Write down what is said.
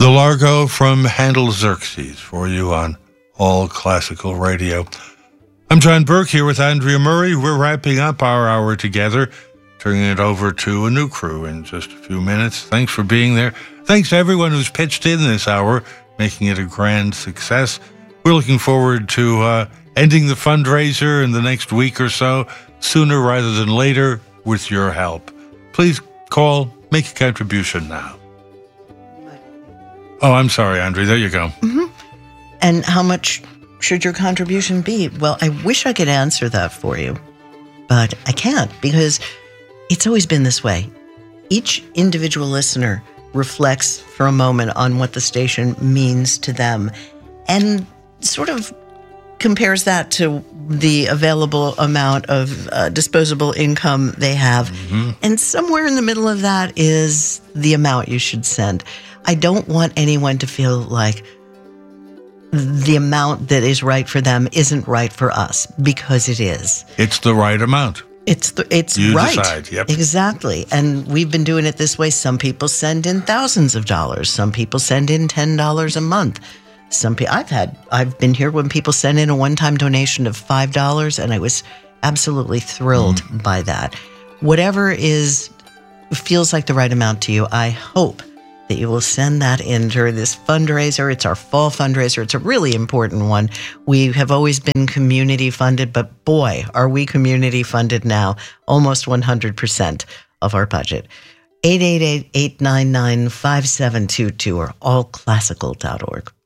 The Largo from Handel Xerxes for you on All Classical Radio. I'm John Burke here with Andrea Murray. We're wrapping up our hour together, turning it over to a new crew in just a few minutes. Thanks for being there. Thanks to everyone who's pitched in this hour, making it a grand success. We're looking forward to ending the fundraiser in the next week or so, sooner rather than later, with your help. Please call, make a contribution now. Oh, I'm sorry, Andrea. There you go. Mm-hmm. And how much should your contribution be? Well, I wish I could answer that for you, but I can't, because it's always been this way. Each individual listener reflects for a moment on what the station means to them and sort of compares that to the available amount of disposable income they have. Mm-hmm. And somewhere in the middle of that is the amount you should send. I don't want anyone to feel like the amount that is right for them isn't right for us, because it is. It's the right amount. It's you right. Decide. Yep. Exactly. And we've been doing it this way. Some people send in thousands of dollars. Some people send in $10 a month. I've been here when people send in a one-time donation of $5, and I was absolutely thrilled by that. Whatever feels like the right amount to you, I hope that you will send that in during this fundraiser. It's our fall fundraiser. It's a really important one. We have always been community funded, but boy, are we community funded now, almost 100% of our budget. 888-899-5722 or allclassical.org.